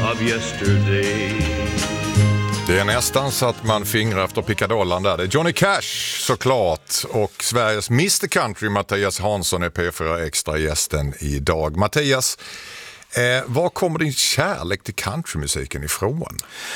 of yesterday. Det är nästan så att man fingrar efter pickadollan där. Det är Johnny Cash såklart och Sveriges Mr. Country Mattias Hansson är P4 Extra gästen idag. Mattias, var kommer din kärlek till countrymusiken ifrån?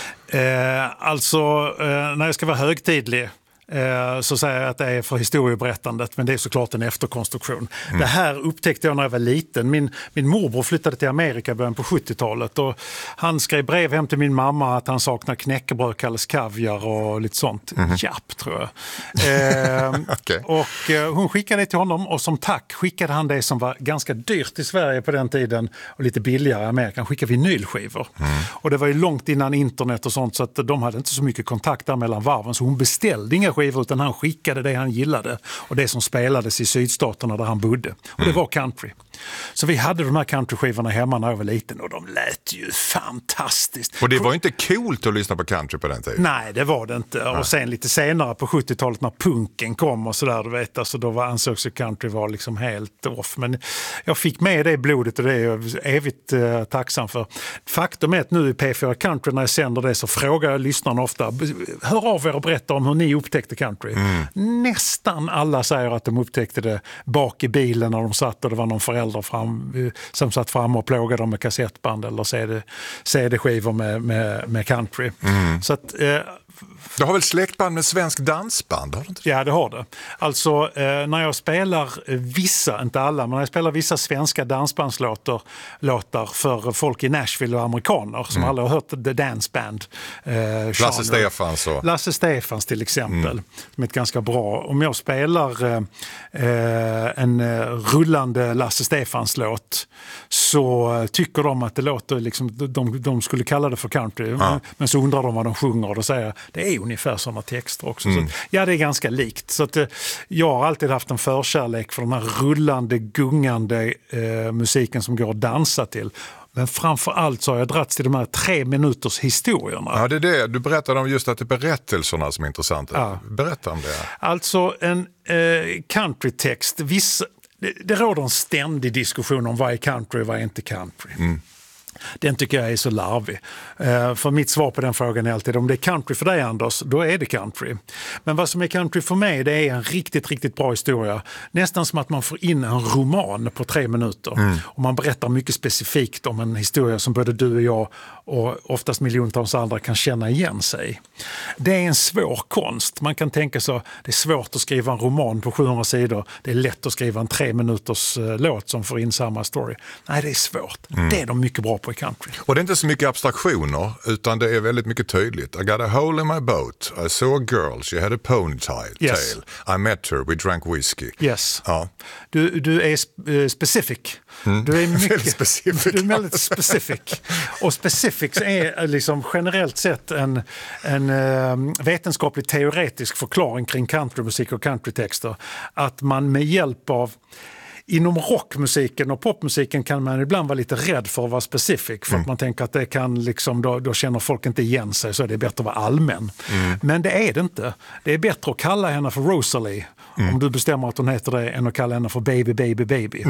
När jag ska vara högtidlig så säger jag att det är för historieberättandet, men det är såklart en efterkonstruktion. Det här upptäckte jag när jag var liten. Min morbror flyttade till Amerika i början på 70-talet och han skrev brev hem till min mamma att han saknar knäckebröd, kalles kaviar och lite sånt. Japp, tror jag. Okay. Och hon skickade det till honom och som tack skickade han det som var ganska dyrt i Sverige på den tiden och lite billigare i Amerika. Han skickade vinylskivor. Och det var ju långt innan internet och sånt så att de hade inte så mycket kontakt där mellan varven, så hon beställde inga skivor utan han skickade det han gillade och det som spelades i sydstaterna där han bodde. Och det var country. Så vi hade de här countryskivorna hemma när jag var liten och de lät ju fantastiskt. Och det var inte coolt att lyssna på country på den tiden? Nej, det var det inte. Och sen lite senare på 70-talet när punken kom och sådär, du vet, alltså då ansågs country var liksom helt off. Men jag fick med det i blodet och det är jag evigt tacksam för. Faktum är att nu i P4 Country när jag sänder det så frågar jag lyssnarna ofta, hör av er och berätta om hur ni upptäckte country. Nästan alla säger att de upptäckte det bak i bilen när de satt och det var någon förälder som satt fram och plågade dem med kassettband eller CD-skivor med country. Så att du har väl släktband med svensk dansband? Har du inte? Ja, det har det. Alltså när jag spelar vissa, inte alla, men när jag spelar vissa svenska dansbandslåtar för folk i Nashville och amerikaner som alla har hört The Dance Band. Lasse Stefans till exempel, som är ett ganska bra. Om jag spelar en rullande Lasse Stefans låt så tycker de att det låter liksom, de skulle kalla det för country, men så undrar de vad de sjunger och då säger jag, det är ungefär sådana texter också. Så att, ja, det är ganska likt. Så att, jag har alltid haft en förkärlek för de här rullande, gungande musiken som går att dansa till. Men framförallt så har jag dragits till de här 3 minuters historierna. Ja, det är det. Du berättade om just att det är berättelserna som är intressanta. Ja. Berätta om det. Alltså en countrytext. Det råder en ständig diskussion om vad är country och vad är inte country. Den tycker jag är så larvig. För mitt svar på den frågan är alltid om det är country för dig, Anders, då är det country. Men vad som är country för mig, det är en riktigt, riktigt bra historia. Nästan som att man får in en roman på 3 minuter. Och man berättar mycket specifikt om en historia som både du och jag och oftast miljontals andra kan känna igen sig. Det är en svår konst. Man kan tänka så, det är svårt att skriva en roman på 700 sidor. Det är lätt att skriva en 3 minuters låt som får in samma story. Nej, det är svårt. Det är de mycket bra på i country. Och det är inte så mycket abstraktioner utan det är väldigt mycket tydligt. I got a hole in my boat. I saw a girl. She had a ponytail. Yes. I met her. We drank whiskey. Yes. Ja. Du är specific. Du är mycket specific. Du är väldigt specific. Och specifics är liksom generellt sett en vetenskaplig teoretisk förklaring kring countrymusik och countrytexter. Att man med hjälp av inom rockmusiken och popmusiken kan man ibland vara lite rädd för att vara specific för att man tänker att det kan liksom, då känner folk inte igen sig så är det bättre att vara allmän. Men det är det inte. Det är bättre att kalla henne för Rosalie om du bestämmer att hon heter det än att kalla henne för baby.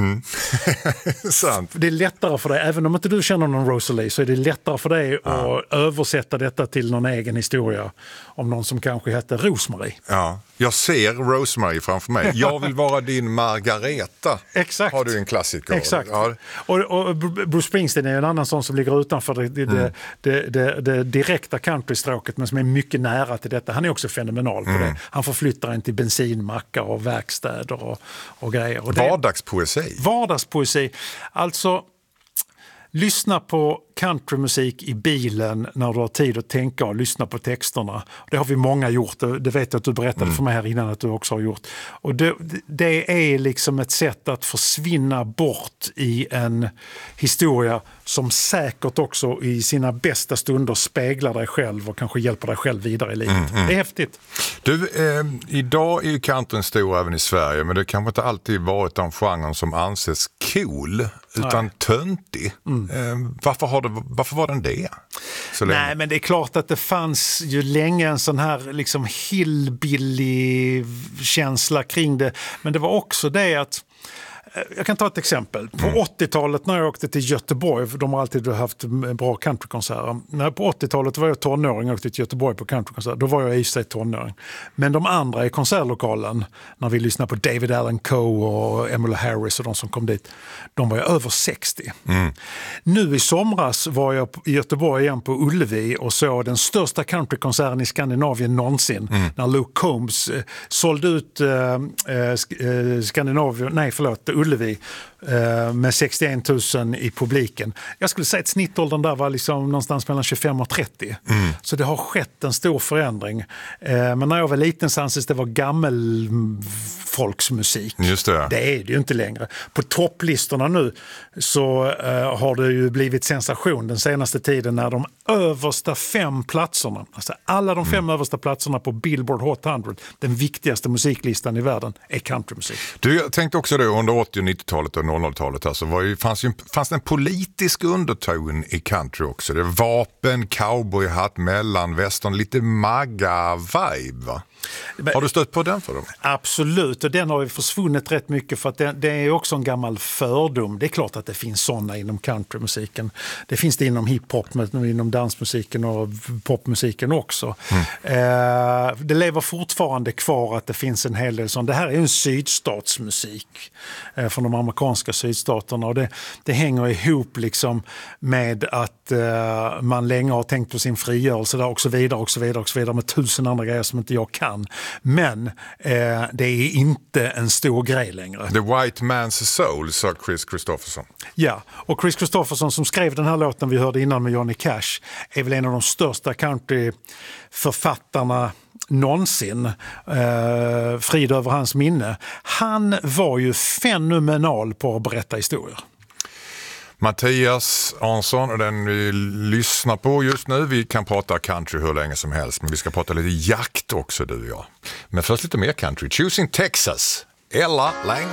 Sant. Det är lättare för dig, även om inte du känner någon Rosalie så är det lättare för dig att översätta detta till någon egen historia om någon som kanske heter Rosmarie. Ja, jag ser Rosemary framför mig. Jag vill vara din Margareta. Exakt. Har du en klassiker? Exakt. Ja. Och Bruce Springsteen är en annan sån som ligger utanför det direkta countrystråket men som är mycket nära till detta. Han är också fenomenal på det. Han förflyttar en till bensinmackar och verkstäder och grejer. Och Vardagspoesi. Vardagspoesi. Alltså, lyssna på countrymusik i bilen när du har tid att tänka och lyssna på texterna. Det har vi många gjort. Det vet jag att du berättade för mig här innan att du också har gjort. Och det är liksom ett sätt att försvinna bort i en historia som säkert också i sina bästa stunder speglar dig själv och kanske hjälper dig själv vidare i livet. Det är häftigt. Du, idag är ju countryn stor även i Sverige, men det kanske inte alltid varit den genren som anses cool utan töntig. Varför var den det? Nej, men det är klart att det fanns ju länge en sån här liksom hillbilly känsla kring det. Men det var också det att Jag kan ta ett exempel. På 80-talet när jag åkte till Göteborg, för de har alltid haft bra countrykonserter. På 80-talet var jag tonåring och åkte till Göteborg på countrykonserter. Då var jag i sig tonåring. Men de andra i konsertlokalen, när vi lyssnade på David Allan Coe och Emmylou Harris och de som kom dit, de var ju över 60. Nu i somras var jag i Göteborg igen på Ullevi och såg den största countrykonserten i Skandinavien någonsin. När Luke Combs sålde ut Ullevi med 61 000 i publiken. Jag skulle säga att snittåldern där var liksom någonstans mellan 25 och 30. Så det har skett en stor förändring. Men när jag var liten så anses det var gammel folksmusik. Just det. Det är det ju inte längre. På topplistorna nu så har det ju blivit sensation den senaste tiden när de översta 5 platserna, alltså alla de 5 översta platserna på Billboard Hot 100, den viktigaste musiklistan i världen, är countrymusik. Du, jag tänkte också det under 80- och 90-talet och 00-talet alltså, fanns det en politisk underton i country också. Det är vapen, cowboyhatt, mellanvästern, lite magga-vibe, va? Har du stött på den för dem? Absolut, och den har ju försvunnit rätt mycket för att det är också en gammal fördom. Det är klart att det finns sådana inom countrymusiken. Det finns det inom hiphop, inom dansmusiken och popmusiken också. Det lever fortfarande kvar att det finns en hel del sånt. Det här är ju en sydstatsmusik från de amerikanska sydstaterna och det hänger ihop liksom med att man länge har tänkt på sin frigörelse där och så vidare med 1000 andra grejer som inte jag kan. Men det är inte en stor grej längre. The White Man's Soul, sa Chris Christopherson. Ja, och Chris Christopherson som skrev den här låten vi hörde innan med Johnny Cash är väl en av de största countryförfattarna någonsin. Frid över hans minne. Han var ju fenomenal på att berätta historier. Mattias Hansson och den vi lyssnar på just nu. Vi kan prata country hur länge som helst, men vi ska prata lite jakt också, du och jag. Men först lite mer country. Choosing Texas, Ella Lang.